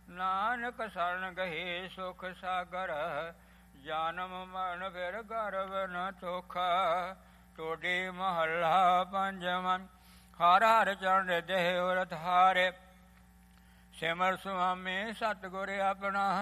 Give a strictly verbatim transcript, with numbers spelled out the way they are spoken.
ਨਾਨਕ ਸਰਣ ਗਹੇ ਸੁਖ ਸਾਗਰ, ਜਨਮ ਮਰਨ ਫਿਰ ਗਰਵ ਨ ਚੋਖਾ। ਟੋਡੀ ਮਹੱਲਾ ਪੰਜਵਾਂ। ਹਰ ਹਰ ਚਰਨ ਦੇਹ ਉਰਤ ਹਾਰੇ, ਸਿਮਰ ਸੁਆਮੀ ਸਤਿਗੁਰ ਆਪਣਾ।